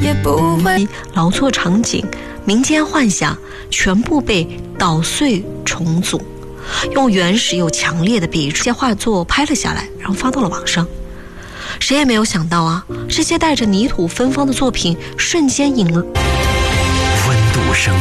也不会。 劳作场景、民间幻想全部被捣碎重组，用原始又强烈的笔触，这些画作拍了下来，然后发到了网上。谁也没有想到啊，这些带着泥土芬芳的作品瞬间引了温度升